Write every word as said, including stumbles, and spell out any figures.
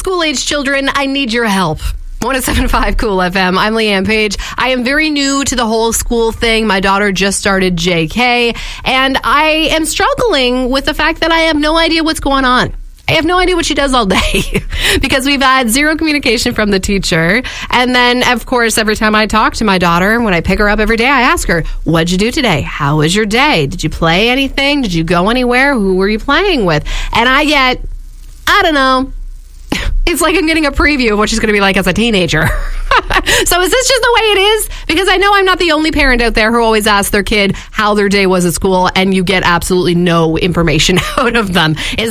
school-age children, I need your help. one oh seven point five Cool F M. I'm Leanne Page. I am very new to the whole school thing. My daughter just started J K, and I am struggling with the fact that I have no idea what's going on. I have no idea what she does all day because we've had zero communication from the teacher. And then, of course, every time I talk to my daughter, when I pick her up every day, I ask her, what'd you do today? How was your day? Did you play anything? Did you go anywhere? Who were you playing with? And I get, I don't know. It's like I'm getting a preview of what she's going to be like as a teenager. So is this just the way it is? Because I know I'm not the only parent out there who always asks their kid how their day was at school, and you get absolutely no information out of them. Is